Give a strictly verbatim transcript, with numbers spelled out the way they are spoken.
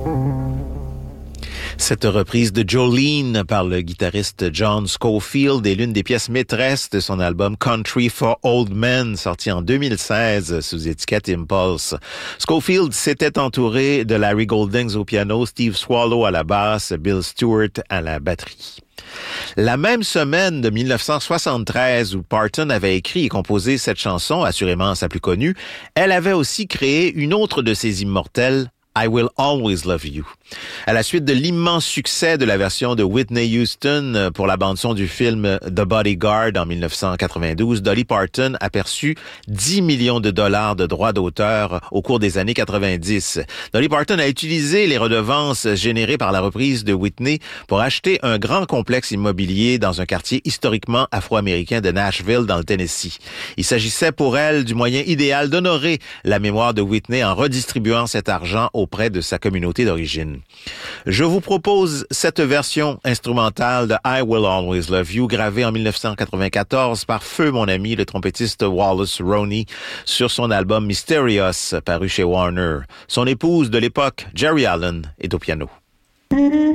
Cette reprise de Jolene par le guitariste John Scofield est l'une des pièces maîtresses de son album Country for Old Men, sorti en deux mille seize sous étiquette Impulse. Scofield s'était entouré de Larry Goldings au piano, Steve Swallow à la basse, Bill Stewart à la batterie. La même semaine de dix-neuf cent soixante-treize où Parton avait écrit et composé cette chanson, assurément sa plus connue, elle avait aussi créé une autre de ses immortelles, I Will Always Love You. À la suite de l'immense succès de la version de Whitney Houston pour la bande-son du film The Bodyguard en dix-neuf cent quatre-vingt-douze, Dolly Parton a perçu dix millions de dollars de droits d'auteur au cours des années quatre-vingt-dix. Dolly Parton a utilisé les redevances générées par la reprise de Whitney pour acheter un grand complexe immobilier dans un quartier historiquement afro-américain de Nashville dans le Tennessee. Il s'agissait pour elle du moyen idéal d'honorer la mémoire de Whitney en redistribuant cet argent auprès de sa communauté d'origine. Je vous propose cette version instrumentale de I Will Always Love You, gravée en dix-neuf cent quatre-vingt-quatorze par feu mon ami, le trompettiste Wallace Roney, sur son album Mysterious, paru chez Warner. Son épouse de l'époque, Jerry Allen, est au piano.